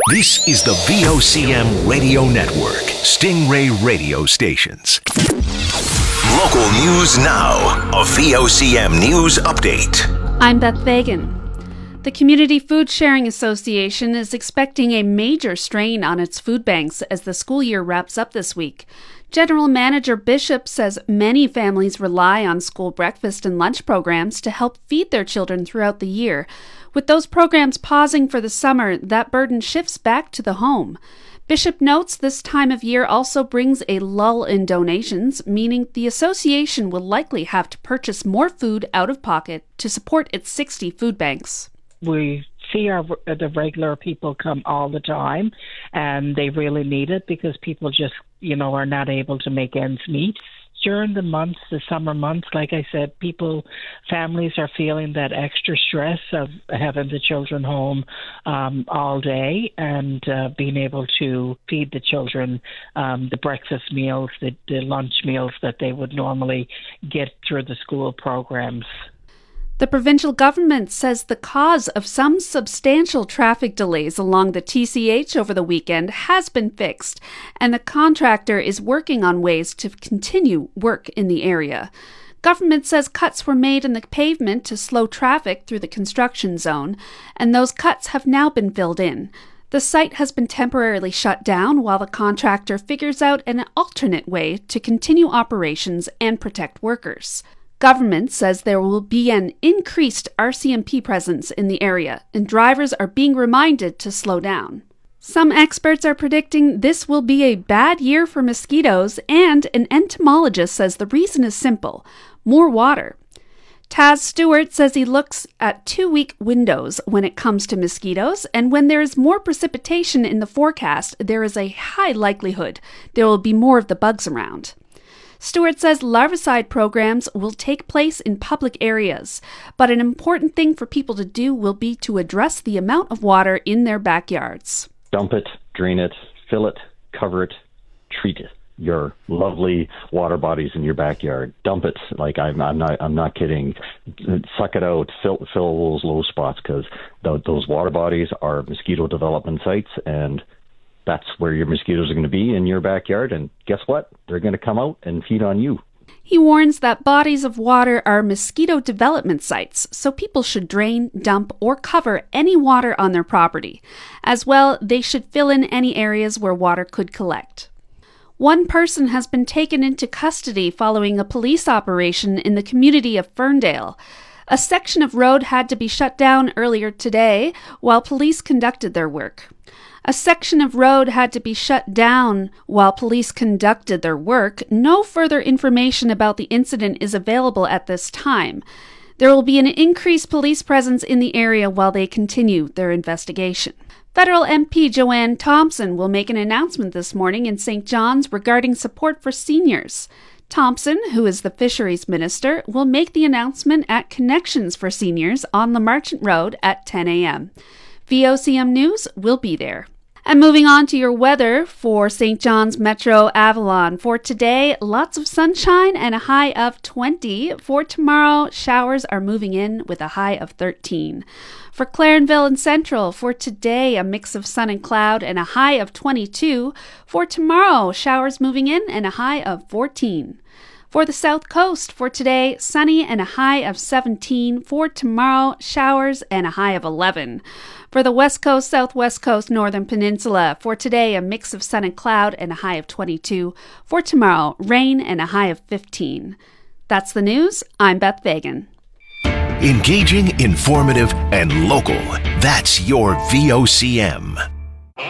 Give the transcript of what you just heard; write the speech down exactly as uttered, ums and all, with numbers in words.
This is the V O C M Radio Network, Stingray Radio Stations. Local news now, a V O C M News Update. I'm Beth Fagan. The Community Food Sharing Association is expecting a major strain on its food banks as the school year wraps up this week. General Manager Bishop says many families rely on school breakfast and lunch programs to help feed their children throughout the year. With those programs pausing for the summer, that burden shifts back to the home. Bishop notes this time of year also brings a lull in donations, meaning the association will likely have to purchase more food out of pocket to support its sixty food banks. We see our the regular people come all the time, and they really need it because people just, you know, are not able to make ends meet. During the months, the summer months, like I said, people, families are feeling that extra stress of having the children home um, all day and uh, being able to feed the children um, the breakfast meals, the, the lunch meals that they would normally get through the school programs. The provincial government says the cause of some substantial traffic delays along the T C H over the weekend has been fixed, and the contractor is working on ways to continue work in the area. Government says cuts were made in the pavement to slow traffic through the construction zone, and those cuts have now been filled in. The site has been temporarily shut down while the contractor figures out an alternate way to continue operations and protect workers. Government says there will be an increased R C M P presence in the area, and drivers are being reminded to slow down. Some experts are predicting this will be a bad year for mosquitoes, and an entomologist says the reason is simple: more water. Taz Stewart says he looks at two-week windows when it comes to mosquitoes, and when there is more precipitation in the forecast, there is a high likelihood there will be more of the bugs around. Stewart says larvicide programs will take place in public areas, but an important thing for people to do will be to address the amount of water in their backyards. Dump it, drain it, fill it, cover it, treat it. Your lovely water bodies in your backyard. Dump it. Like I'm, I'm not. I'm not kidding. Suck it out. Fill, fill those low spots because th- those water bodies are mosquito development sites, and that's where your mosquitoes are going to be, in your backyard. And guess what? They're going to come out and feed on you. He warns that bodies of water are mosquito development sites, so people should drain, dump, or cover any water on their property. As well, they should fill in any areas where water could collect. One person has been taken into custody following a police operation in the community of Ferndale. A section of road had to be shut down earlier today while police conducted their work. A section of road had to be shut down while police conducted their work. No further information about the incident is available at this time. There will be an increased police presence in the area while they continue their investigation. Federal M P Joanne Thompson will make an announcement this morning in Saint John's regarding support for seniors. Thompson, who is the Fisheries Minister, will make the announcement at Connections for Seniors on the Marchant Road at ten a.m. V O C M News will be there. And moving on to your weather for Saint John's Metro Avalon. For today, lots of sunshine and a high of twenty. For tomorrow, showers are moving in with a high of thirteen. For Clarenville and Central, for today, a mix of sun and cloud and a high of twenty-two. For tomorrow, showers moving in and a high of fourteen. For the South Coast, for today, sunny and a high of seventeen. For tomorrow, showers and a high of eleven. For the West Coast, Southwest Coast, Northern Peninsula, for today, a mix of sun and cloud and a high of twenty-two. For tomorrow, rain and a high of fifteen. That's the news. I'm Beth Fagan. Engaging, informative, and local. That's your V O C M.